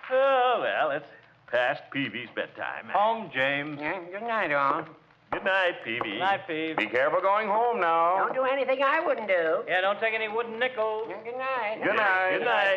Oh, well, it's past Peavy's bedtime. Home, James. Yeah, good night, all. Good night, Peavy. Good night, Peeve. Be careful going home now. Don't do anything I wouldn't do. Yeah, don't take any wooden nickels. Good night. Good night. Good night.